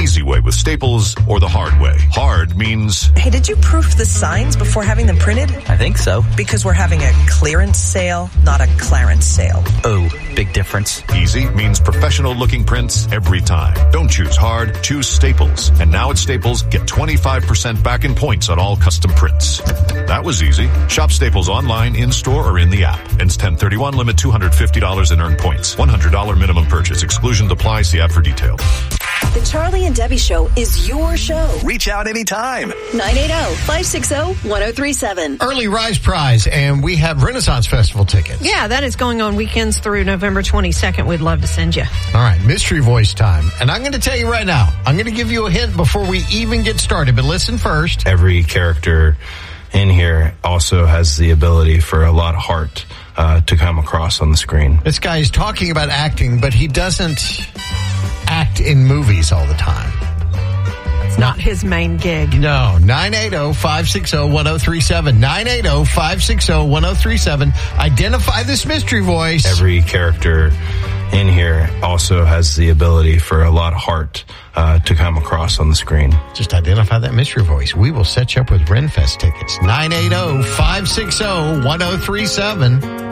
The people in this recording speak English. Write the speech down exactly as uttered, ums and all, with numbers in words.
easy way with Staples or the hard way. Hard means... Hey, did you proof the signs before having them printed? I think so. Because we're having a clearance sale, not a clarence sale. Oh, big difference. Easy means professional-looking prints every time. Don't choose hard, choose Staples. And now at Staples, get twenty-five percent back in points on all custom prints. That was easy. Shop Staples online, in-store, or in the app. Ends ten thirty-one, limit two hundred fifty dollars in earned points. one hundred dollars minimum purchase. Exclusions apply. See app for details. The Charlie and Debbie Show is your show. Reach out anytime. nine eight zero, five six zero, one zero three seven. Early Rise Prize, and we have Renaissance Festival tickets. Yeah, that is going on weekends through November twenty-second. We'd love to send you. All right, mystery voice time. And I'm going to tell you right now, I'm going to give you a hint before we even get started, but listen first. Every character in here also has the ability for a lot of heart uh, to come across on the screen. This guy is talking about acting, but he doesn't act in movies all the time. It's not his main gig. No. nine eight zero, five six zero, one zero three seven. nine eight zero, five six zero, one zero three seven. Identify this mystery voice. Every character in here also has the ability for a lot of heart uh, to come across on the screen. Just identify that mystery voice. We will set you up with RenFest tickets. nine eight zero, five six zero, one zero three seven.